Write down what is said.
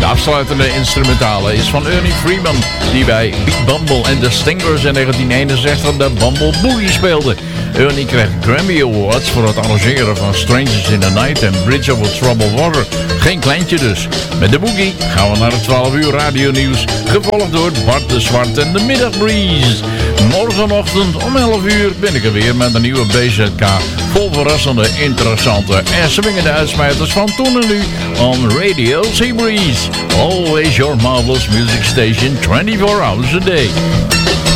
De afsluitende instrumentale is van Ernie Freeman, die bij Big Bumble en The Stingers in 1961 de Bumble Boogie speelde. Ernie kreeg Grammy Awards voor het arrangeren van Strangers in the Night en Bridge over Troubled Water. Geen kleintje dus. Met de boogie gaan we naar het 12 uur radio nieuws, gevolgd door Bart de Zwart en de Middagbreeze. Morgenochtend om 11 uur ben ik er weer met een nieuwe BZK, vol verrassende, interessante en swingende uitsmijters van toen en nu on Radio Seabreeze. Always your marvelous music station, 24 hours a day.